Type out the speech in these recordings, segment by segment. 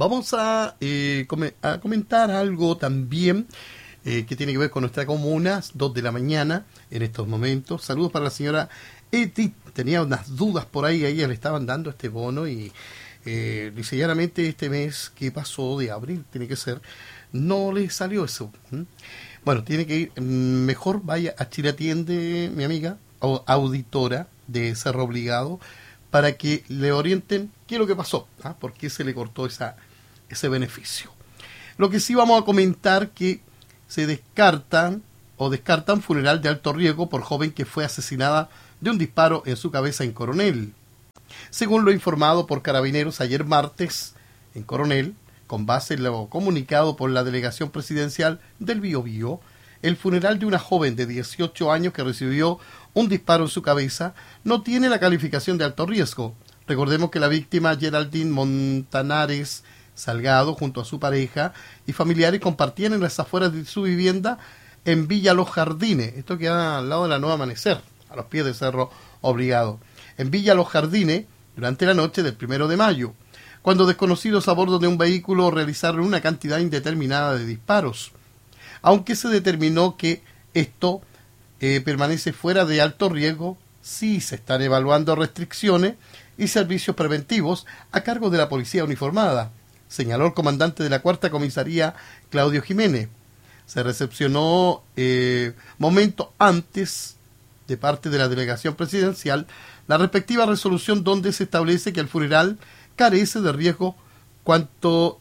vamos a comentar algo también que tiene que ver con nuestra comuna, 2 de la mañana en estos momentos. Saludos para la señora Eti, tenía unas dudas por ahí, a ella le estaban dando este bono y ligeramente este mes que pasó de abril, tiene que ser, no le salió eso. Bueno, tiene que ir, mejor vaya a Chile Atiende, mi amiga, auditora de Cerro Obligado, para que le orienten qué es lo que pasó, por qué se le cortó ese beneficio. Lo que sí vamos a comentar que se descartan funeral de alto riesgo por joven que fue asesinada de un disparo en su cabeza en Coronel. Según lo informado por Carabineros ayer martes en Coronel, con base en lo comunicado por la delegación presidencial del Biobío, el funeral de una joven de 18 años que recibió un disparo en su cabeza no tiene la calificación de alto riesgo. Recordemos que la víctima, Geraldine Montanares Salgado, junto a su pareja y familiares, compartían en las afueras de su vivienda en Villa Los Jardines. Esto queda al lado de la Nueva Amanecer, a los pies de Cerro Obligado. En Villa Los Jardines, durante la noche del 1 de mayo, cuando desconocidos a bordo de un vehículo realizaron una cantidad indeterminada de disparos. Aunque se determinó que esto permanece fuera de alto riesgo, sí se están evaluando restricciones y servicios preventivos a cargo de la policía uniformada, señaló el comandante de la Cuarta Comisaría, Claudio Jiménez. Se recepcionó momento antes, de parte de la delegación presidencial, la respectiva resolución donde se establece que el funeral carece de riesgo cuanto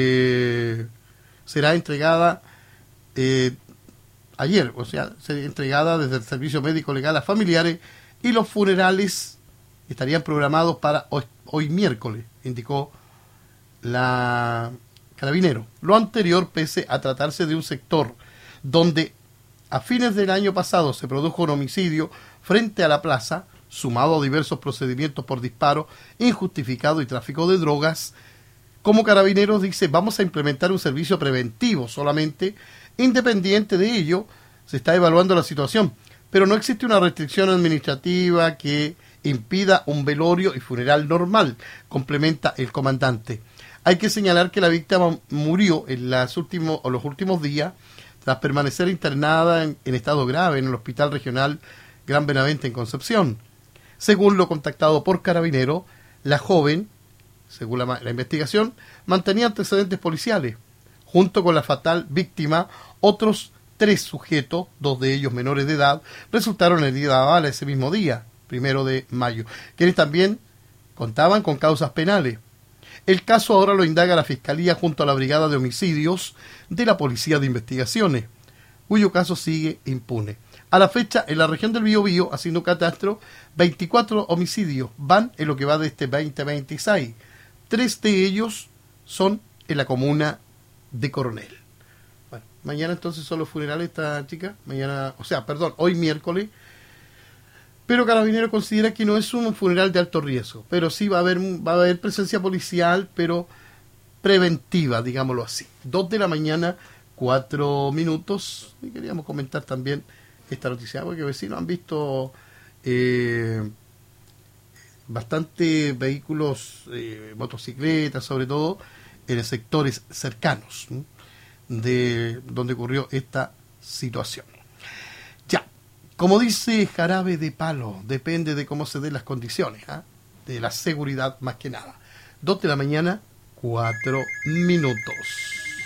será entregada ayer, o sea, será entregada desde el Servicio Médico Legal a familiares y los funerales estarían programados para hoy miércoles, indicó la Carabinero. Lo anterior pese a tratarse de un sector donde a fines del año pasado se produjo un homicidio frente a la plaza, sumado a diversos procedimientos por disparo injustificado y tráfico de drogas. Como Carabineros dice, vamos a implementar un servicio preventivo solamente. Independiente de ello, se está evaluando la situación, pero no existe una restricción administrativa que impida un velorio y funeral normal, complementa el comandante. Hay que señalar que la víctima murió en los últimos días tras permanecer internada en estado grave en el Hospital Regional Gran Benavente en Concepción. Según lo contactado por Carabinero, la joven, según la investigación, mantenía antecedentes policiales. Junto con la fatal víctima, otros 3 sujetos, 2 de ellos menores de edad, resultaron heridos a bala ese mismo día, 1 de mayo, quienes también contaban con causas penales. El caso ahora lo indaga la Fiscalía junto a la Brigada de Homicidios de la Policía de Investigaciones, cuyo caso sigue impune. A la fecha, en la región del Biobío, haciendo catastro, 24 homicidios van en lo que va de este 2026. 3 de ellos son en la comuna de Coronel. Bueno, mañana entonces son los funerales esta chica, hoy miércoles, pero Carabinero considera que no es un funeral de alto riesgo, pero sí va a haber presencia policial, pero preventiva, digámoslo así. 2 de la mañana, 4 minutos, y queríamos comentar también esta noticia, porque vecinos han visto bastante vehículos, motocicletas, sobre todo en sectores cercanos de donde ocurrió esta situación. Ya, como dice Jarabe de Palo, depende de cómo se den las condiciones, de la seguridad más que nada. 2 de la mañana, 4 minutos.